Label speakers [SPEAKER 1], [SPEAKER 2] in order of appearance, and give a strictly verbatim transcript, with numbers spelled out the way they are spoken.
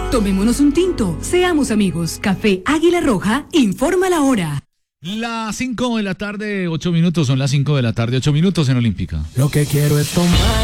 [SPEAKER 1] Tomémonos un tinto, seamos amigos. Café Águila Roja, informa la hora.
[SPEAKER 2] Las cinco de la tarde, ocho minutos, son las cinco de la tarde, ocho minutos en Olímpica.
[SPEAKER 3] Lo que quiero es tomar